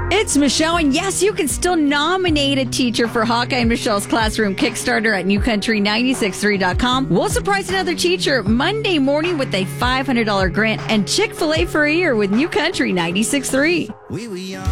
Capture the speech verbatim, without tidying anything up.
It's Michelle, and yes, you can still nominate a teacher for Hawkeye and Michelle's Classroom Kickstarter at new country nine six three dot com. We'll surprise another teacher Monday morning with a five hundred dollars grant and Chick-fil-A for a year with New Country ninety-six point three.